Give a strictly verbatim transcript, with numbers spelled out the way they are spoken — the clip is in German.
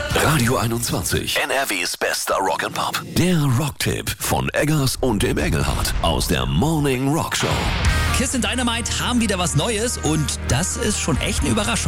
Radio einundzwanzig, N R Ws bester Rock'n'Pop. Der Rocktipp von Eggers und dem Engelhardt aus der Morning Rock Show. Kiss and Dynamite haben wieder was Neues und das ist schon echt eine Überraschung.